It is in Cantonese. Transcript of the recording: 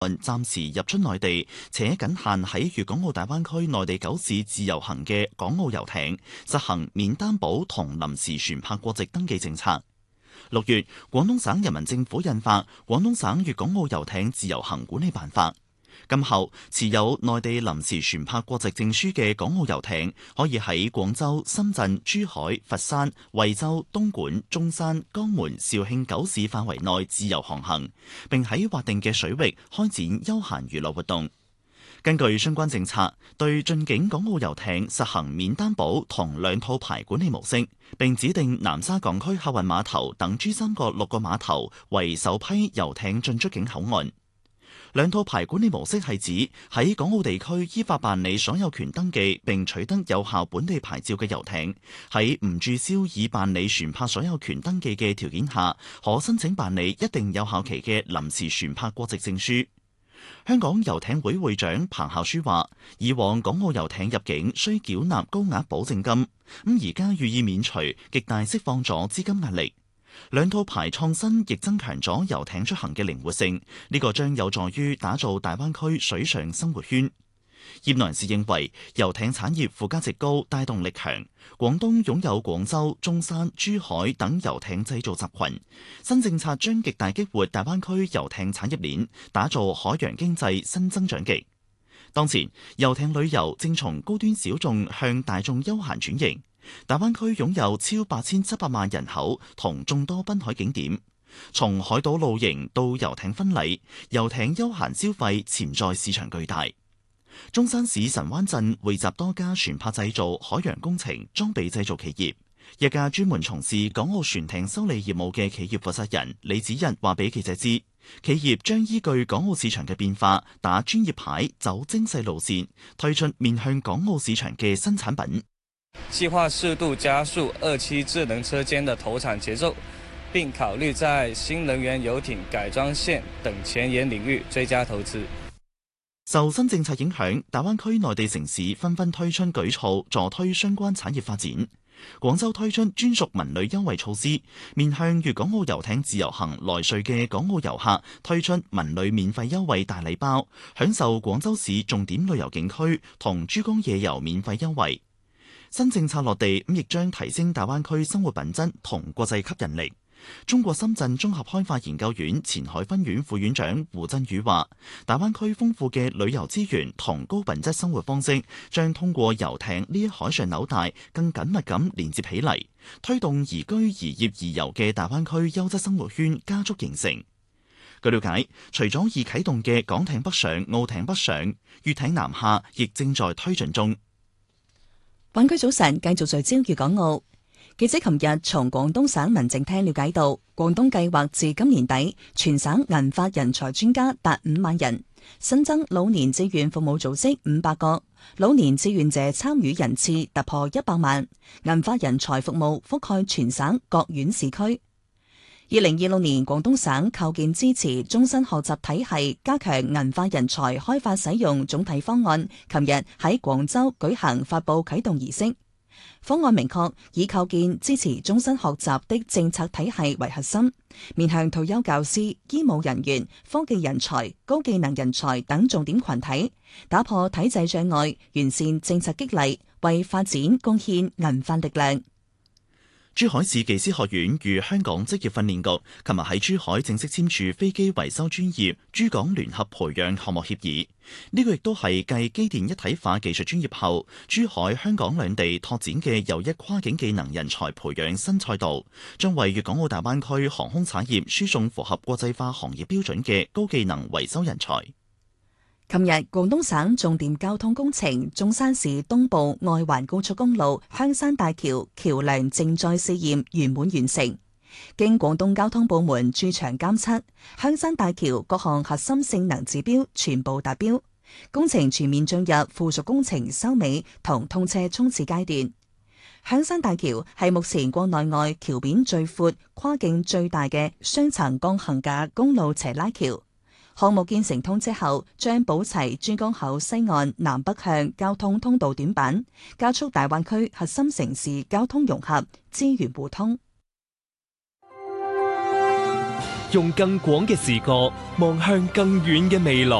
暫時入出內地，且僅限喺粵港澳大灣區內地9市自由行嘅港澳遊艇，實行免擔保同臨時船舶國籍登記政策。6月，廣東省人民政府印發《廣東省粵港澳遊艇自由行管理辦法》。今後持有內地臨時船舶國籍證書嘅港澳遊艇，可以喺廣州、深圳、珠海、佛山、惠州、東莞、中山、江門、肇慶9市範圍內自由航行，並喺劃定嘅水域開展休閒娛樂活動。根據相關政策，對進境港澳遊艇實行免擔保同2套牌管理模式，並指定南沙港區客運碼頭等珠三角6個碼頭為首批遊艇進出境口岸。2套牌管理模式係指喺港澳地區依法辦理所有權登記並取得有效本地牌照嘅遊艇，喺唔註銷已辦理船舶所有權登記嘅條件下，可申請辦理一定有效期嘅臨時船舶國籍證書。香港遊艇會會長彭孝書話：以往港澳遊艇入境需繳納高額保證金，咁而家予以免除，極大釋放咗資金壓力。2套牌創新亦增強咗遊艇出行嘅靈活性，呢個將有助於打造大灣區水上生活圈。業內人士認為，遊艇產業附加值高，帶動力強。廣東擁有廣州、中山、珠海等遊艇製造集群，新政策將極大激活大灣區遊艇產業鏈，打造海洋經濟新增長極。當前，遊艇旅遊正從高端小眾向大眾休閒轉型。大灣區擁有超8700萬人口同眾多濱海景點，從海島露營到遊艇婚禮，遊艇休閒消費潛在市場巨大。中山市神灣鎮匯集多家船舶製造、海洋工程、裝備製造企業。一家專門從事港澳船艇修理業務嘅企業負責人李子日話俾記者知，企業將依據港澳市場嘅變化，打專業牌、走精細路線，推出面向港澳市場嘅新產品。 計劃適度加速2期智能車間的投產節奏，並考慮在新能源遊艇改裝線等前沿領域追加投資。 受新政策影響，大灣區內地城市紛紛推出舉措，助推相關產業發展。廣州推出專屬文旅優惠措施，面向粵港澳遊艇自由行來穗嘅港澳遊客推出文旅免費優惠大禮包，享受廣州市重點旅遊景區同珠江夜遊免費優惠。新政策落地，亦將提升大灣區生活品質同國際吸引力。中國深圳綜合開發研究院前海分院副院長胡振宇話：大灣區豐富嘅旅遊資源同高品質生活方式，將通過遊艇呢一海上紐帶，更緊密咁連接起嚟，推動宜居宜業宜遊嘅大灣區優質生活圈加速形成。據了解，除咗已啟動嘅港艇北上、澳艇北上、粵艇南下，亦正在推進中。 灣區早晨繼續聚焦粵港澳。記者琴日從廣東省民政廳了解到，廣東計劃至今年底全省銀髮人才專家達5萬人，新增老年志願服務組織500個，老年志願者參與人次突破100萬，銀髮人才服務覆蓋全省各縣市區。2026年，廣東省構建支持終身學習體系，加強銀髮人才開發使用總體方案，琴日喺廣州舉行發佈啟動儀式。方案明確以構建支持終身學習的政策體系為核心，面向退休教師、醫務人員、科技人才、高技能人才等重點群體，打破體制障礙，完善政策激勵，為發展貢獻銀髮力量。 珠海市技師學院與香港職業訓練局琴日喺珠海正式簽署飛機維修專業珠港聯合培養項目協議。呢個亦都係繼機電一體化技術專業後，珠海、香港兩地拓展嘅又一跨境技能人才培養新賽道，將為粵港澳大灣區航空產業輸送符合國際化行業標準嘅高技能維修人才。 琴日，廣東省重點交通工程中山市東部外環高速公路香山大橋橋梁靜載試驗圓滿完成。經廣東交通部門駐場監測，香山大橋各項核心性能指標全部達標，工程全面進入附屬工程收尾同通車衝刺階段。香山大橋係目前國內外橋面最闊、跨徑最大嘅雙層鋼桁架公路斜拉橋。項目建成通車後，將補齊珠江口西岸南北向交通通道短板，加速大灣區核心城市交通融合、資源互通。 用更廣嘅視覺望向更遠嘅未來。